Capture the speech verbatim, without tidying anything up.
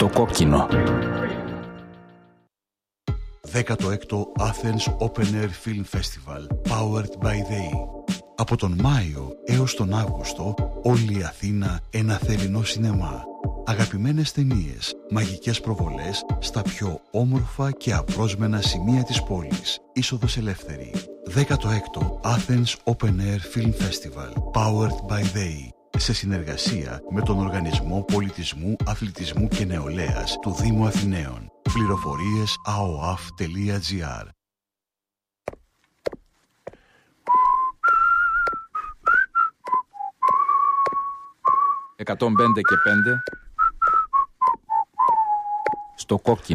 Στο κόκκινο. δέκατο έκτο Athens Open Air Film Festival Powered by they. Από τον Μάιο έως τον Αύγουστο, όλη η Αθήνα ένα θερινό σινεμά. Αγαπημένες ταινίες, μαγικές προβολές στα πιο όμορφα και απρόσμενα σημεία της πόλης. Είσοδος ελεύθερη. δέκατο έκτο Athens Open Air Film Festival Powered by they. Σε συνεργασία με τον Οργανισμό Πολιτισμού, Αθλητισμού και Νεολαίας του Δήμου Αθηναίων. Πληροφορίες a o a f τελεία g r. εκατόν πέντε και πέντε στο κόκκινο.